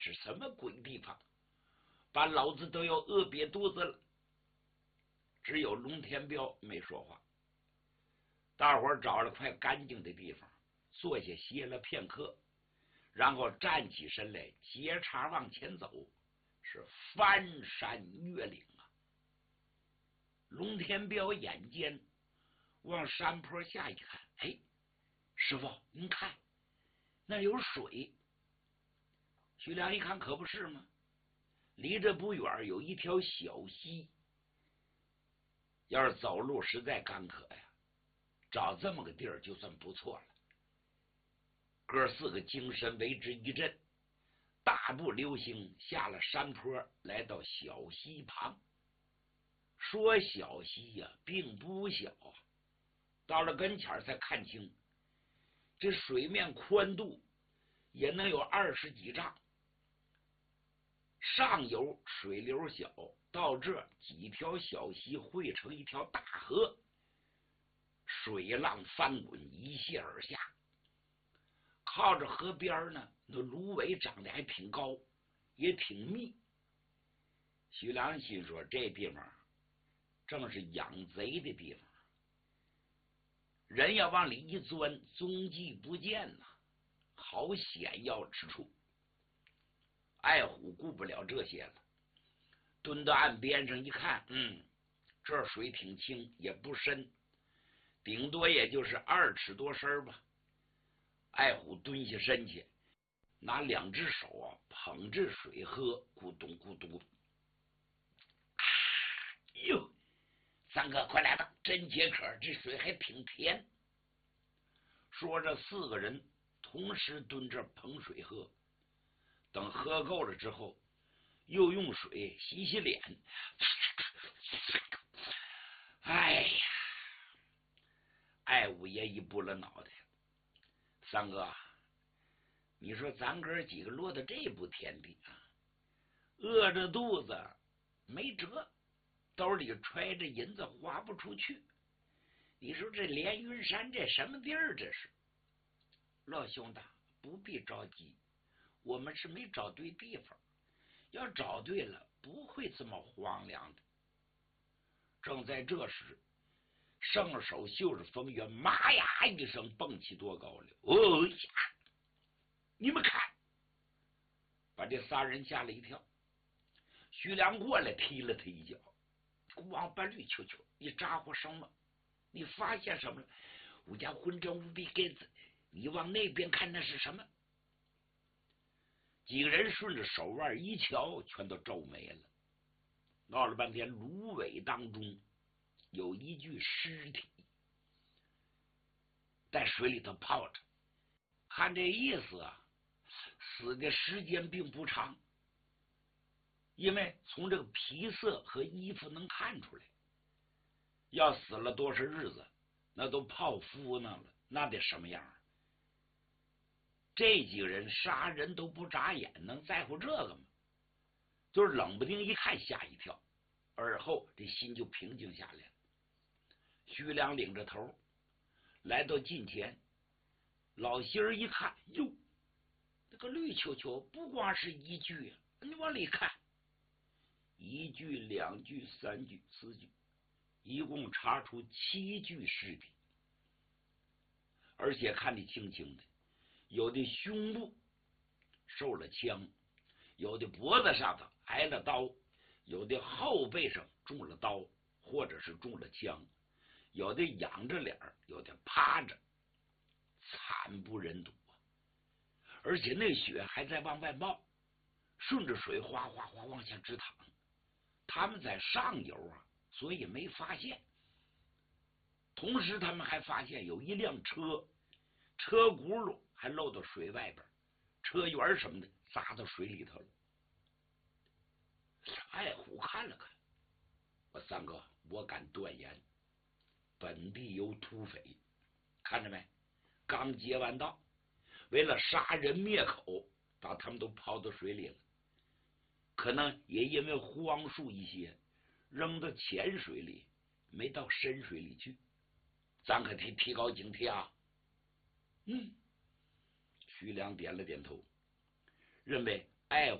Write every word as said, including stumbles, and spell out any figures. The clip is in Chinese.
是什么鬼地方，把老子都要饿瘪肚子了。只有龙天彪没说话。大伙儿找了块干净的地方坐下歇了片刻，然后站起身来接茬往前走，是翻山越岭啊。龙天彪眼尖往山坡下一看，哎，师傅您看那有水。徐良一看可不是吗，离这不远有一条小溪，要是走路实在干渴呀，找这么个地儿就算不错了。哥四个精神为之一振，大步流星下了山坡，来到小溪旁。说小溪呀、啊、并不小啊，到了跟前才看清，这水面宽度也能有二十几丈，上游水流小，到这几条小溪汇成一条大河，水浪翻滚一泻而下。靠着河边呢，那芦苇长得还挺高，也挺密。徐良心说，这地方正是养贼的地方，人要往里一钻，踪迹不见呐，好险要之处。爱虎顾不了这些了，蹲到岸边上一看，嗯，这水挺清，也不深，顶多也就是二尺多深吧。爱虎蹲下身去，拿两只手啊捧着水喝，咕咚咕咚。啊哟，三哥快来吧，真解渴，这水还挺甜。说着，四个人同时蹲着捧水喝。等喝够了之后，又用水洗洗脸。哎呀，爱五爷一拨了脑袋，三哥，你说咱哥几个落到这步田地啊，饿着肚子没辙，兜里揣着银子花不出去。你说这连云山这什么地儿？这是老兄弟，不必着急，我们是没找对地方，要找对了不会这么荒凉的。正在这时，圣手袖着风云，妈呀一声蹦起多高了！哦呀，你们看，把这仨人吓了一跳。徐良过来踢了他一脚，王八绿球球，你咋呼什么？你发现什么了？我家混账无比根子，你往那边看那是什么？几个人顺着手腕一瞧，全都皱眉了。闹了半天，芦苇当中有一具尸体在水里头泡着，看这意思啊，死的时间并不长，因为从这个皮色和衣服能看出来，要死了多少日子，那都泡芙呢了，那得什么样？这几个人杀人都不眨眼，能在乎这个吗？就是冷不丁一看吓一跳，而后这心就平静下来了。徐良领着头来到近前，老心儿一看，哟，那个绿球球不光是一具啊，你往里看，一具两具三具四具，一共查出七具尸体，而且看得清清的，有的胸部受了枪，有的脖子上头挨了刀，有的后背上中了刀或者是中了枪，有的仰着脸，有的趴着，惨不忍睹啊！而且那血还在往外冒，顺着水哗哗哗往下直淌。他们在上游啊，所以没发现。同时他们还发现有一辆车，车轱辘还漏到水外边，车辕什么的砸到水里头了。爱虎看了看，我三哥，我敢断言，本地有土匪，看着没？刚劫完道，为了杀人灭口，把他们都抛到水里了。可能也因为荒疏一些，扔到浅水里，没到深水里去。咱可提提高警惕啊！嗯，徐良点了点头，认为爱